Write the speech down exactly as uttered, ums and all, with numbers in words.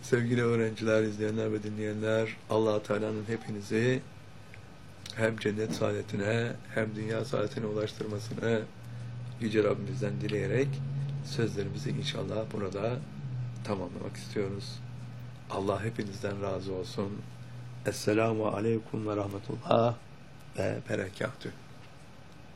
Sevgili öğrenciler, izleyenler ve dinleyenler, Allah Teala'nın hepinizi hem cennet saadetine hem dünya saadetine ulaştırmasını Yüce Rabbimizden dileyerek sözlerimizi inşallah burada tamamlamak istiyoruz. Allah hepinizden razı olsun. Esselamu Aleyküm ve Rahmetullah ve Berekatüh.